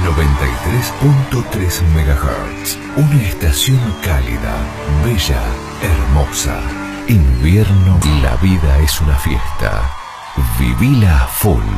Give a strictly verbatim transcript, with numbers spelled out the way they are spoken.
noventa y tres punto tres megahertz. Una estación cálida, bella, hermosa. Invierno, la vida es una fiesta. Vivila a full.